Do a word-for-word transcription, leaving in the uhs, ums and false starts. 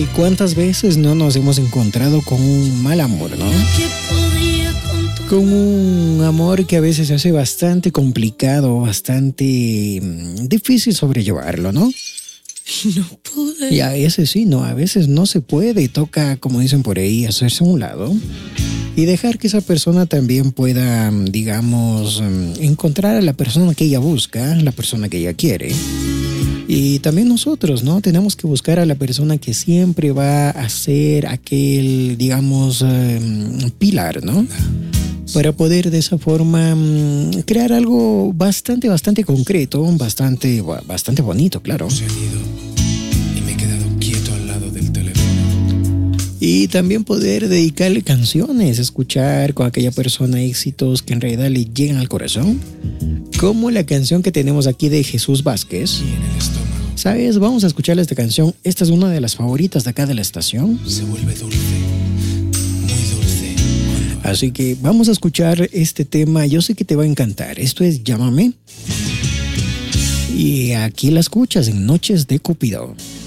¿Y cuántas veces no nos hemos encontrado con un mal amor, no? Con un amor que a veces se hace bastante complicado, bastante difícil sobrellevarlo, ¿no? No pude. Y a veces sí, no, a veces no se puede. Toca, como dicen por ahí, hacerse a un lado y dejar que esa persona también pueda, digamos, encontrar a la persona que ella busca, la persona que ella quiere. Y también nosotros, ¿no? Tenemos que buscar a la persona que siempre va a ser aquel, digamos, eh, pilar, ¿no? Para poder de esa forma crear algo bastante, bastante concreto, bastante, bastante bonito, claro. Y me he quedado quieto al lado del teléfono. Y también poder dedicarle canciones, escuchar con aquella persona éxitos que en realidad le llegan al corazón. Como la canción que tenemos aquí de Jesús Vázquez. Y en el estómago. ¿Sabes? Vamos a escucharle esta canción. Esta es una de las favoritas de acá de la estación. Se vuelve dulce. Así que vamos a escuchar este tema. Yo sé que te va a encantar. Esto es Llámame. Y aquí la escuchas en Noches de Cupido.